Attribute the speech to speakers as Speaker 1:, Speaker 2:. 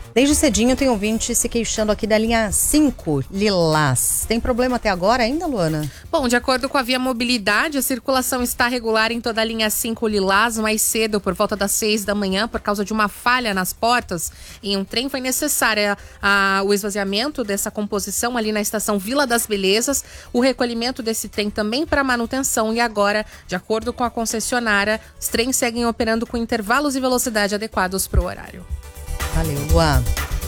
Speaker 1: Desde cedinho tem ouvinte se queixando aqui da linha 5, Lilás. Tem problema até agora ainda, Luana?
Speaker 2: Bom, de acordo com a Via Mobilidade, a circulação está regular em toda a linha 5 Lilás. Mais cedo, por volta das 6 da manhã, por causa de uma falha nas portas em um trem, foi necessária o esvaziamento dessa composição ali na estação Vila das Belezas, o recolhimento desse trem também para manutenção e agora, de acordo com a concessionária, os trens seguem operando com intervalos e velocidade adequados para o horário.
Speaker 1: Valeu, Luan.